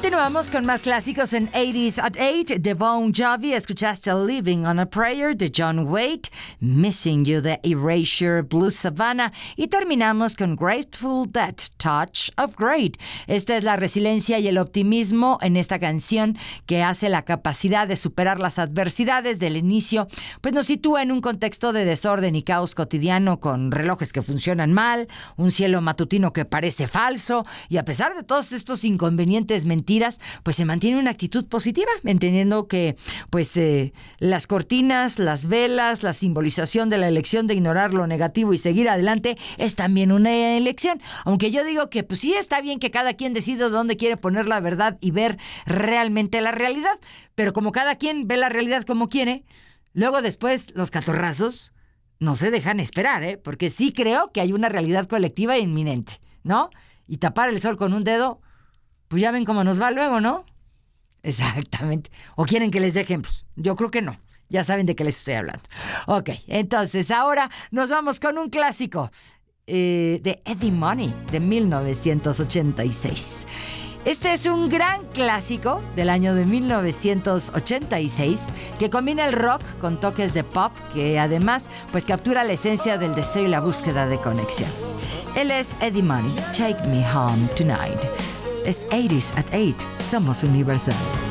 Continuamos con más clásicos en 80s at 8 de Bon Jovi. Escuchaste Living on a Prayer de John Waite, Missing You de Erasure, Blue Savannah, y terminamos con Grateful Dead, Touch of Great. Esta es la resiliencia y el optimismo en esta canción que hace la capacidad de superar las adversidades del inicio, pues nos sitúa en un contexto de desorden y caos cotidiano, con relojes que funcionan mal, un cielo matutino que parece falso, y a pesar de todos estos inconvenientes, mentiras, pues se mantiene una actitud positiva, entendiendo que pues las cortinas, las velas, la simbolización de la elección de ignorar lo negativo y seguir adelante es también una elección. Aunque yo digo que pues sí está bien que cada quien decida dónde quiere poner la verdad y ver realmente la realidad, pero como cada quien ve la realidad como quiere, luego después los catorrazos no se dejan esperar, porque sí creo que hay una realidad colectiva inminente, ¿no? Y tapar el sol con un dedo, pues ya ven cómo nos va luego, ¿no? Exactamente. ¿O quieren que les dé ejemplos? Yo creo que no. Ya saben de qué les estoy hablando. Ok, entonces ahora nos vamos con un clásico de Eddie Money de 1986. Este es un gran clásico del año de 1986 que combina el rock con toques de pop, que además pues captura la esencia del deseo y la búsqueda de conexión. Él es Eddie Money, Take Me Home Tonight. Es 80s at 8, somos Universal.